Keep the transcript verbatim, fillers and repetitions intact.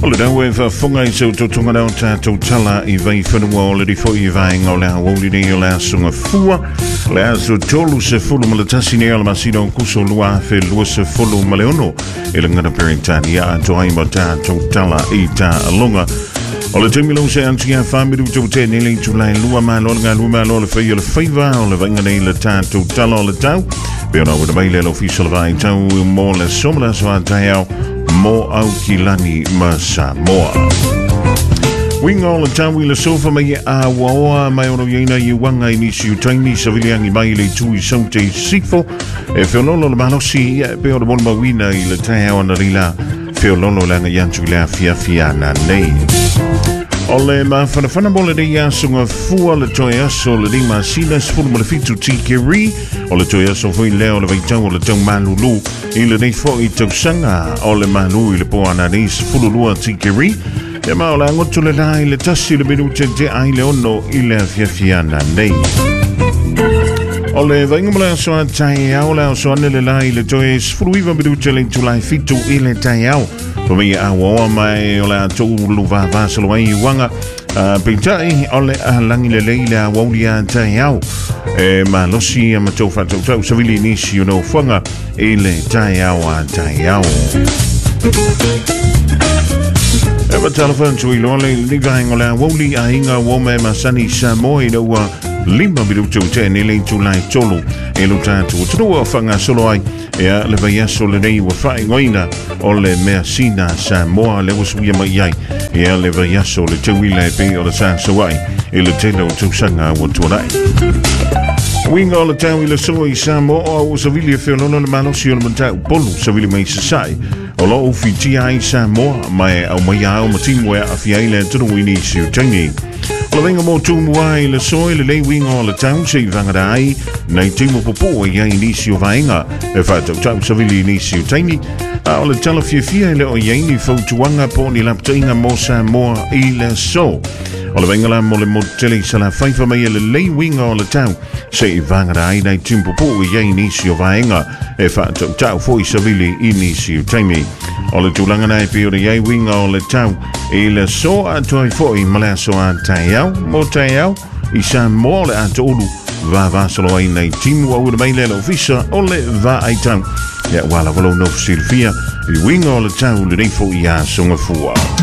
Ola na we fa funga i so to tunga na ta to tala I vai whanua o le rifo I vai ngau le hawoli ne o le asunga fua le aso tolu se fulu ma le tasi ne ala masino kuso lua fe lua se fulu ma le ono e le ngana perintani a to haima ta to tala I ta alonga o le temilo se anti a famiru to te ne le tulai lua ma lo nga lua ma lo le fai o le faiva o le vanga ne le ta to tala o le tau pe ona ua mai le official vai tau mo le somla so a tau mo au kilani ma Samoa. Winga o le tawi le sofa mai a waoa mai ono yeina I wanga I nisi utaini sa viliangi mai le tui saute sifo e whiololo le malosi ia pe o le monma wina I le tae au anarila whiololo langa yantu le afia fia na nei. O le mawhanawhana mo le rei asunga fua le toi aso le rei masina sifuru mo le fitu tikeri o le toi aso hui leo le vaitau o le tau malulu I le rei fo I tau sanga o le malu I le po ana rei sifuru lua tikeri e mao le angotu le lai le tasi le minu te te ai le ono I le afiafiana nei. O le vainga mo le aso a tai au le aso ane le lai le toi sifuru iwa minu te le tulai fitu I le tai au Pamia a wawa mai o le atou luva vasalo ai wanga pintai o le alangi le leile a wauli a tai au e malosi a matou fatou tau savili nisi o no whanga I le tai au a tai au e ma telefon tui lo le livaing o le wauli a inga wome masani Samoa I ua lima minuto te ne le tulai tolu e lo tatu o tunu o whanga solo ai e a le vai aso le nei wa whai ngoina o le mea sina Samoa le wasuia mai ai e a le vai aso le tauila e pe o le sa sawai e le telo tausanga wa tuanai. Winga o le tau I le soa I Samoa o savili e whionono le malosi o le matau polu savili mai sasai o lo ufi tia I Samoa mai au mai au matimu e a fiaile tunu ini si o tangi. O le venga mo tumu ai le soa le lei winga o le tau se I vangara ai nei timu popo e ai nisi o vaenga e whatau tau savili nisi o tangi a o le tala fiafia le o iai ni fautuanga po ni laptainga mo Samoa I le so. O le venga la mo le motele sa la faifa mai le lei winga o le tau se I vangara ai nei timu popo e ai nisi o vaenga e whatau tau foi savili I nisi o tangi. O le tūlanga nei pe o le iai winga o le tau I le so a toi foi ma le aso a tai au mo tai au I Samoa le ato ulu va vasalo ai nei timu au le mai le ofisa o le va ai tau ia wala walo no silfia I winga o le tau le nei foi a songa fua.